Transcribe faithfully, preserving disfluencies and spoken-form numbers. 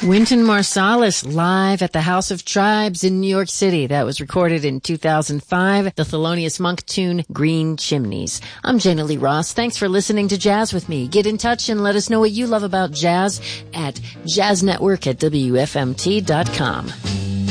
Wynton Marsalis live at the House of Tribes in New York City. That was recorded in two thousand five. The Thelonious Monk tune, Green Chimneys. I'm Jana Lee Ross. Thanks for listening to Jazz with me. Get in touch and let us know what you love about jazz at jazz network at W F M T dot com.